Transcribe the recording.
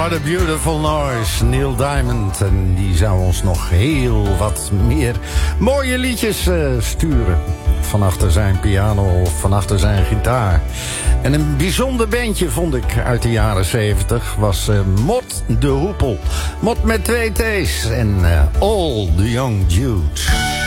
What a Beautiful Noise, Neil Diamond. En die zou ons nog heel wat meer mooie liedjes sturen. Van achter zijn piano of van achter zijn gitaar. En een bijzonder bandje vond ik uit de jaren 70 was Mot de Hoepel. Mot met 2 T's en All the Young Dudes.